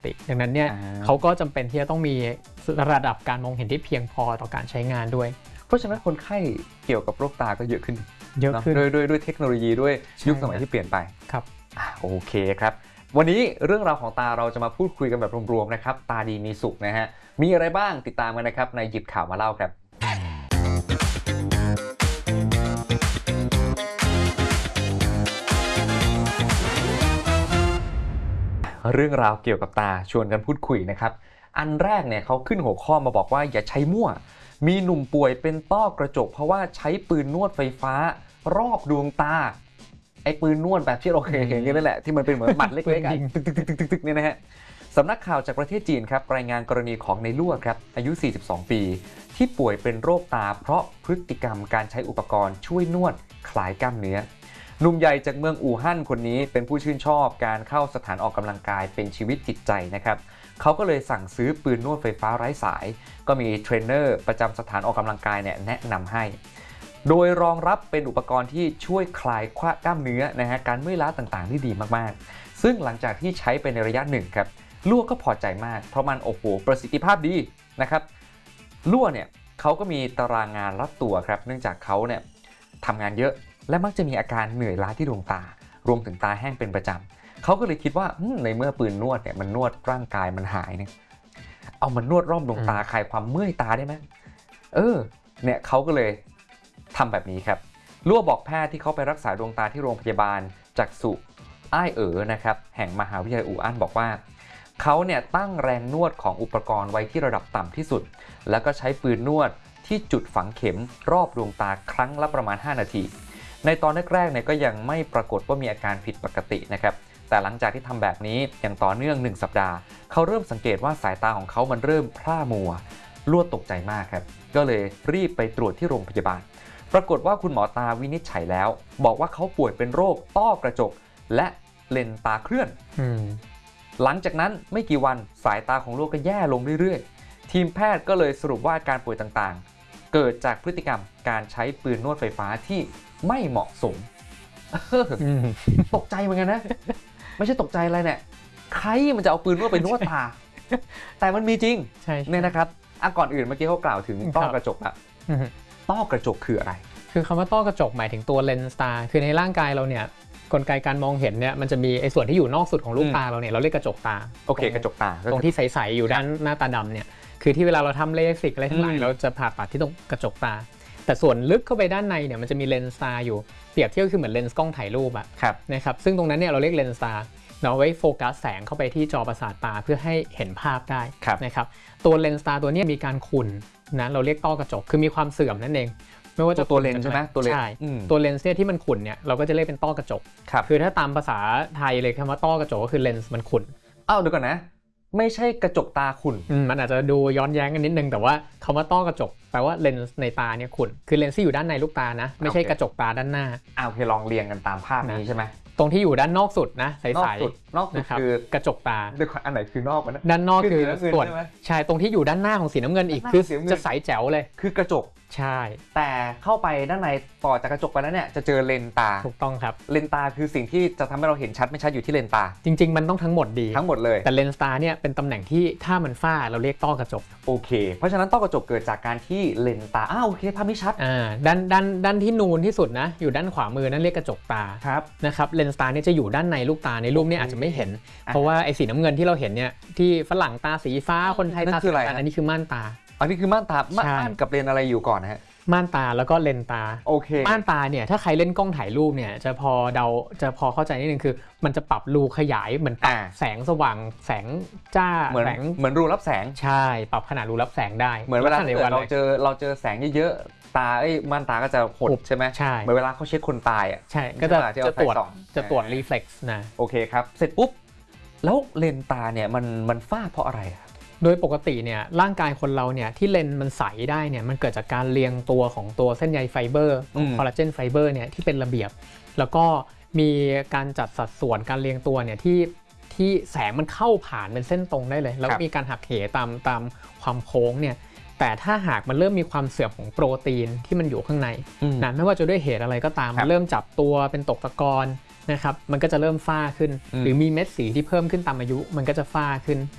ติดังนั้นเนี่ยเขาก็จำเป็นที่จะต้องมีระดับการมองเห็นที่เพียงพอต่อการใช้งานด้วยเพราะฉะนั้นคนไข้เกี่ยวกับโรคตาก็เยอะขึ้นด้วยเทคโนโลยีด้วยยุคสมัยที่เปลี่ยนไปครับโอเคครับวันนี้เรื่องราวของตาเราจะมาพูดคุยกันแบบรวมๆนะครับตาดีมีสุขนะฮะมีอะไรบ้างติดตามกันนะครับในหยิบข่าวมาเล่าครับเรื่องราวเกี่ยวกับตาชวนกันพูดคุยนะครับอันแรกเนี่ยเขาขึ้นหัวข้อมาบอกว่าอย่าใช้มั่วมีหนุ่มป่วยเป็นต้อกระจกเพราะว่าใช้ปืนนวดไฟฟ้ารอบดวงตาไอ้ปืนนวดแบบที่เราเคยเห็นกันนั่นแหละที่มันเป็นเหมือนหมัดเล็กๆตึกๆเนี่ยนะฮะสำนักข่าวจากประเทศจีนครับรายงานกรณีของในลั่วครับอายุ 42 ปีที่ป่วยเป็นโรคตาเพราะพฤติกรรมการใช้อุปกรณ์ช่วยนวดคลายกล้ามเนื้อหนุ่มใหญ่จากเมืองอู่ฮั่นคนนี้เป็นผู้ชื่นชอบการเข้าสถานออกกำลังกายเป็นชีวิตจิตใจนะครับเขาก็เลยสั่งซื้อปืนนวดไฟฟ้าไร้สายก็มีเทรนเนอร์ประจำสถานออกกำลังกายเนี่ยแนะนำให้โดยรองรับเป็นอุปกรณ์ที่ช่วยคลายกล้ามเนื้อนะฮะการเมื่อยล้าต่างๆที่ดีมากๆซึ่งหลังจากที่ใช้ไปในระยะหนึ่งครับลั่วก็พอใจมากเพราะมันโอ้โหประสิทธิภาพดีนะครับลั่วเนี่ยเขาก็มีตารางงานรัดตัวครับเนื่องจากเขาเนี่ยทำงานเยอะและมักจะมีอาการเหนื่อยล้าที่ดวงตารวมถึงตาแห้งเป็นประจำเขาก็เลยคิดว่าในเมื่อปืนนวดเนี่ยมันนวดร่างกายมันหายเนี่ยเอามันนวดรอบดวงตาคลายความเมื่อยตาได้ไหมเนี่ยเขาก็เลยทำแบบนี้ครับลั่วบอกแพทย์ที่เขาไปรักษาดวงตาที่โรงพยาบาลจักษุอ้ายนะครับแห่งมหาวิทยาลัยอู่ฮั่นบอกว่าเขาเนี่ยตั้งแรงนวดของอุปกรณ์ไว้ที่ระดับต่ำที่สุดแล้วก็ใช้ปืนนวดที่จุดฝังเข็มรอบดวงตาครั้งละประมาณ5 นาทีในตอนแรกๆเนี่ยก็ยังไม่ปรากฏว่ามีอาการผิดปกตินะครับแต่หลังจากที่ทำแบบนี้อย่างต่อเนื่อง1 สัปดาห์เขาเริ่มสังเกตว่าสายตาของเขามันเริ่มพร่ามัวลั่วตกใจมากครับก็เลยรีบไปตรวจที่โรงพยาบาลปรากฏว่าคุณหมอตาวินิจฉัยแล้วบอกว่าเขาป่วยเป็นโรคต้อกระจกและเลนส์ตาเคลื่อนหลังจากนั้นไม่กี่วันสายตาของลูกก็แย่ลงเรื่อยๆทีมแพทย์ก็เลยสรุปว่าอาการป่วยต่างๆเกิดจากพฤติกรรมการใช้ปืนนวดไฟฟ้าที่ไม่เหมาะสมตกใจเหมือนกันนะไม่ใช่ตกใจอะไรเนี่ยใครมันจะเอาปืนนวดไปนวดตาแต่มันมีจริงเนี่ยนะครับก่อนอื่นเมื่อกี้เขากล่าวถึงต้อกระจกอะต้อกระจกคืออะไรคือคำว่าต้อกระจกหมายถึงตัวเลนส์ตาคือในร่างกายเราเนี่ยกลไกการมองเห็นเนี่ยมันจะมีไอ้ส่วนที่อยู่นอกสุดของลูกตาเราเนี่ยเราเรียกกระจกตาโอเคกระจกตาตรงที่ใสๆอยู่ด้านหน้าตาดำเนี่ยคือที่เวลาเราทำเลสิกอะไรทั้งหลายเราจะผ่าตัดที่ตรงกระจกตาแต่ส่วนลึกเข้าไปด้านในเนี่ยมันจะมีเลนส์ตาอยู่เปรียบเทียบคือเหมือนเลนส์กล้องถ่ายรูปอะนะครับซึ่งตรงนั้นเนี่ยเราเรียกเลนส์ตาเราไว้โฟกัสแสงเข้าไปที่จอประสาทตาเพื่อให้เห็นภาพได้นะครับตัวเลนส์ตาตัวนี้มีการขุ่นนะเราเรียกต้อกระจกคือมีความเสื่อมนั่นเองไม่ว่าจะตัวเลนส์ใช่ไหมตัวเลนส์ใช่ตัวเลนส์เนี่ยที่มันขุ่นเนี่ยเราก็จะเรียกเป็นต้อกระจกคือถ้าตามภาษาไทยเลยคำว่าต้อกระจกก็คือเลนส์มันขุ่นเดี๋ยวก่อนนะไม่ใช่กระจกตาขุ่นมันอาจจะดูย้อนแย้งกันนิดนึงแต่ว่าคำว่าต้อกระจกแปลว่าเลนส์ในตาเนี่ยขุ่นคือเลนส์ที่อยู่ด้านในลูกตานะไม่ใช่กระจกตาด้านหน้าโอเคลองเรียงกันตามภาพนี้ใช่ไหมตรงที่อยู่ด้านนอกสุดนะใสๆนอกสุดคือกระจกตาอันไหนคือนอกนะด้านนอกคือส่วนใช่ตรงที่อยู่ด้านหน้าของสีน้ำเงินอีกคือจะใสแจ๋วเลยคือกระจกใช่แต่เข้าไปด้านในต่อจากกระจกไปแล้วเนี่ยจะเจอเลนตาถูกต้องครับเลนตาคือสิ่งที่จะทำให้เราเห็นชัดไม่ชัดอยู่ที่เลนตาจริงๆมันต้องทั้งหมดดีทั้งหมดเลยแต่เลนส์ตาเนี่ยเป็นตำแหน่งที่ถ้ามันฝ้าเราเรียกต้อกระจกโอเคเพราะฉะนั้นต้อกระจกเกิดจากการที่เลนตาโอเคภาพนี้ชัดด้านที่นูนที่สุดนะอยู่ด้านขวามือนั่นเรียกกระจกตาครับนะครับเลนส์ตาเนี่ยจะอยู่ด้านในลูกตาในรูปเนี่ยอาจจะไม่เห็นเพราะว่าไอ้สีน้ำเงินที่เราเห็นเนี่ยที่ฝรั่งตาสีฟ้าคนไทยตาสีฟ้าอันนี้คือม่านตาอันนี้คือม่านตาม่านกับเลนอะไรอยู่ก่อนนะฮะม่านตาแล้วก็เลนตาโอเคม่านตาเนี่ยถ้าใครเล่นกล้องถ่ายรูปเนี่ยจะพอเข้าใจนิดนึงคือมันจะปรับรูขยายเหมือนปรับแสงสว่างแสงจ้าเหมือนรูรับแสงใช่ปรับขนาดรูรับแสงได้เหมือนเวลาเราเจอแสงเยอะๆตาม่านตาก็จะหดใช่ไหมใช่เหมือนเวลาเขาเช็คคนตายใช่ก็จะตรวจรีเฟล็กซ์นะโอเคครับเสร็จปุ๊บแล้วเลนตาเนี่ยมันฝ้าเพราะอะไรโดยปกติเนี่ยร่างกายคนเราเนี่ยที่เลนมันใสได้เนี่ยมันเกิดจากการเรียงตัวของตัวเส้นใยไฟเบอร์คอลลาเจนไฟเบอร์เนี่ยที่เป็นระเบียบแล้วก็มีการจัดสัดส่วนการเรียงตัวเนี่ยที่แสงมันเข้าผ่านเป็นเส้นตรงได้เลยแล้วมีการหักเหตามความโค้งเนี่ยแต่ถ้าหากมันเริ่มมีความเสื่อมของโปรตีนที่มันอยู่ข้างในนะไม่ว่าจะด้วยเหตุอะไรก็ตามมันเริ่มจับตัวเป็นตกตะกอนนะครับมันก็จะเริ่มฝ้าขึ้นหรือมีเม็ดสีที่เพิ่มขึ้นตามอายุมันก็จะฝ้าขึ้น